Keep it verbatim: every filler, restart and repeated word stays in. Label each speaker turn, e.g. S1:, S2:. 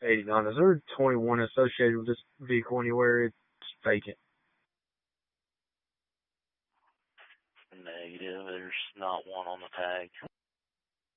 S1: eighty-nine. Is there twenty-one associated with this vehicle anywhere? It's vacant.
S2: Negative. There's not one on the tag.